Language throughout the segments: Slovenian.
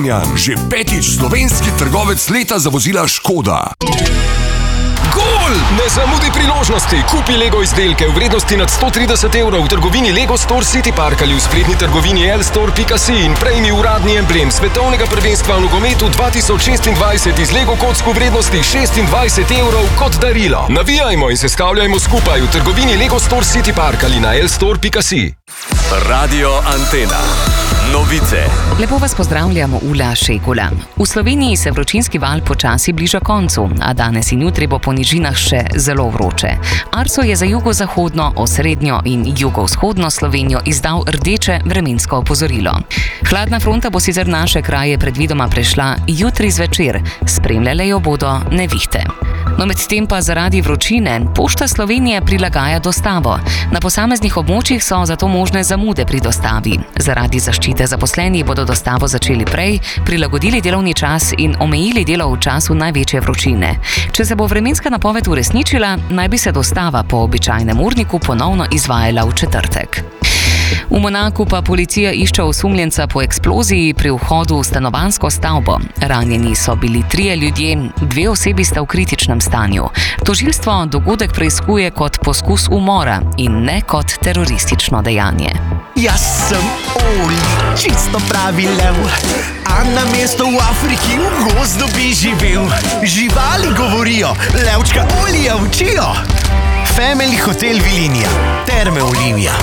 Kranjan, že 5. slovenski trgovec leta za vozila Škoda. Gol! Ne zamudi priložnosti. Kupi Lego izdelke v vrednosti nad 130 evrov v trgovini Lego Store City Park ali v spletni trgovini lstore.si in prejmi uradni emblem svetovnega prvenstva v nogometu 2026 iz Lego kock v vrednosti 26 evrov kot darilo. Navijajmo in se stavljajmo skupaj v trgovini Lego Store City Park ali na lstore.si. Radio Antena. Novice. Lepo vas pozdravljamo, Ula Šekula. V Sloveniji se vročinski val počasi bliža koncu, a danes in jutri bo po nižinah še zelo vroče. Arso je za jugozahodno, osrednjo in jugovzhodno Slovenijo izdal rdeče vremensko opozorilo. Hladna fronta bo sicer naše kraje predvidoma prešla jutri zvečer, spremljale jo bodo nevihte. No, medtem pa zaradi vročine Pošta Slovenije prilagaja dostavo. Na posameznih območjih so zato možne zamude pri dostavi. Zaradi zaščite zaposlenih bodo dostavo začeli prej, prilagodili delovni čas in omejili delo v času največje vročine. Če se bo vremenska napoved uresničila, naj bi se dostava po običajnem urniku ponovno izvajala v četrtek. V Monaku pa policija išče osumljenca po eksploziji pri vhodu v stanovanjsko stavbo. Ranjeni so bili 3 ljudje, 2 osebi sta v kritičnem stanju. Tožilstvo dogodek preiskuje kot poskus umora in ne kot teroristično dejanje. Jaz sem Oli, čisto pravi lev, a na mesto v Afriki v gozdu bi živel. Živali govorijo, levčka Olija učijo. Family Hotel Vilinija, Terme Olivija.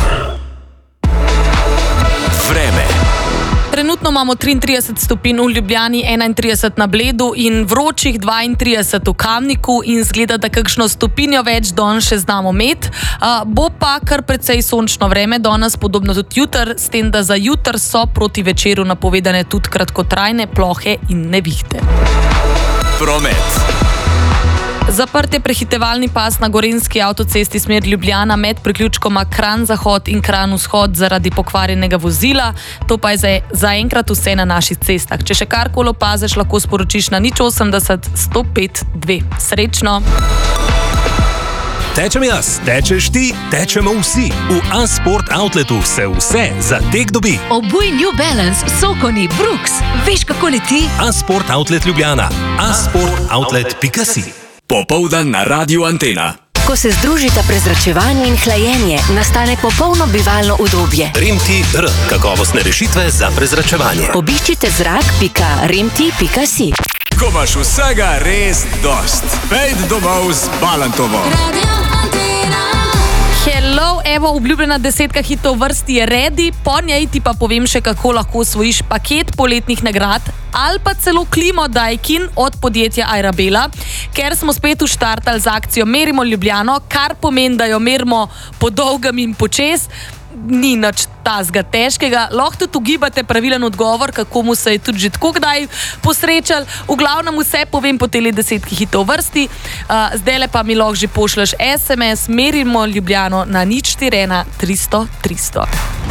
Vreme. Trenutno imamo 33 stopinj v Ljubljani, 31 na Bledu in vročih 32 v Kamniku in zgleda, da kakšno stopinjo več danes še znamo imeti. Bo pa kar precej sončno vreme danes, podobno tudi jutr, s tem, da za jutr so proti večeru napovedane tudi kratkotrajne plohe in nevihte. Promet. Zaprt je prehitevalni pas na Gorenjski avtocesti smer Ljubljana med priključkoma Kranj-Zahod in Kranj-Vzhod zaradi pokvarjenega vozila. To pa je zaenkrat vse na naših cestah. Če še karkoli opaziš, lahko sporočiš na 080 105 2. Srečno! Tečem jaz, tečeš ti, tečemo vsi. V A-Sport Outletu se vse za tek dobi. Obuj New Balance, Sokoni, Brooks. Veš, kako leti? A-Sport Outlet Ljubljana. A-sportoutlet.si. Popoldan na Radio Antena. Ko se združita prezračevanje in hlajenje, nastane popolno bivalno udobje. Remti-R. Kakovostne rešitve za prezračevanje. Obiščite zrak.remti.si. Ko imaš vsega res dost, pejdi domov z Balantovo. Hello, evo, obljubljena 10 hitov vrsti je ready, po njej ti pa povem še, kako lahko osvojiš paket poletnih nagrad ali pa celo klimo Daikin od podjetja Arabela, ker smo spet štartali z akcijo Merimo Ljubljano, kar pomeni, da jo merimo po dolgem in počez. Ni nič tazga težkega, lahko tudi ugibate pravilen odgovor, kako mu se je tudi že tako kdaj posrečal. V glavnem vse povem po tele 10 hitov vrsti. Zdajle pa mi lahko že pošleš SMS Merimo Ljubljano na 041 300 300.